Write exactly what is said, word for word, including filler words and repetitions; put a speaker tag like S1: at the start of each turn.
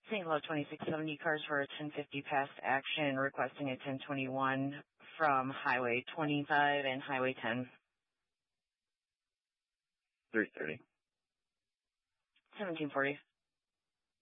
S1: Saint Law twenty-six seventy cars for a ten fifty past action, requesting a ten twenty-one from Highway twenty-five and Highway ten.
S2: three thirty.
S1: seventeen forty.